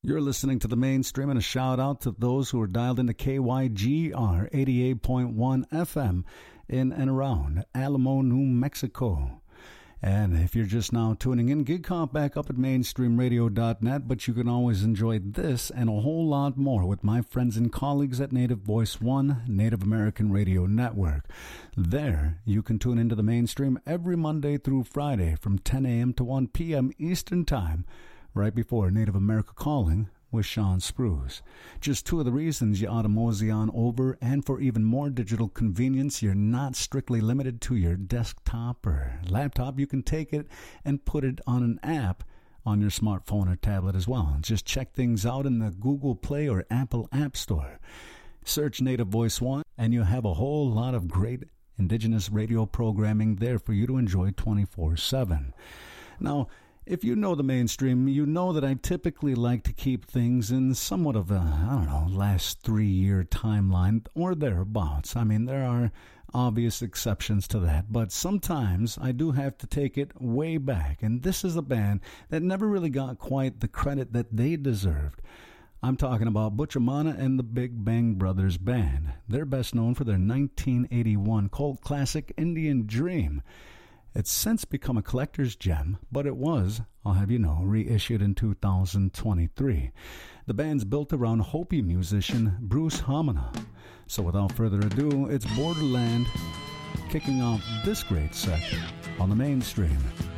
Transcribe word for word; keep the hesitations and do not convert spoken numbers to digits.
You're listening to the Mainstream, and a shout out to those who are dialed into K Y G R eighty-eight point one F M in and around Alamo, New Mexico. And if you're just now tuning in, Gig Comp back up at mainstream radio dot net, but you can always enjoy this and a whole lot more with my friends and colleagues at Native Voice One, Native American Radio Network. There, you can tune into the Mainstream every Monday through Friday from ten a.m. to one p.m. Eastern Time, right before Native America Calling with Sean Spruce. Just two of the reasons you ought to mosey on over, and for even more digital convenience, you're not strictly limited to your desktop or laptop. You can take it and put it on an app on your smartphone or tablet as well. Just check things out in the Google Play or Apple App Store. Search Native Voice One, and you have a whole lot of great indigenous radio programming there for you to enjoy twenty-four seven. Now, if you know the Mainstream, you know that I typically like to keep things in somewhat of a, I don't know, last three-year timeline or thereabouts. I mean, there are obvious exceptions to that, but sometimes I do have to take it way back, and this is a band that never really got quite the credit that they deserved. I'm talking about Butch Amana and the Big Bang Brothers Band. They're best known for their nineteen eighty-one cult classic, Indian Dream. It's since become a collector's gem, but it was, I'll have you know, reissued in two thousand twenty-three. The band's built around Hopi musician Bruce Hamana. So without further ado, it's Borderland kicking off this great set on the Mainstream.